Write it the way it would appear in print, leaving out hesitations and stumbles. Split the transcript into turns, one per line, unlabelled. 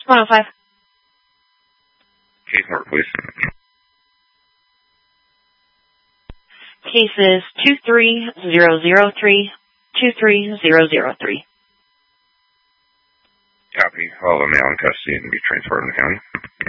105.
Case number, please.
Case is 23003. 23003.
Copy. All the male in custody and be transferred in the county.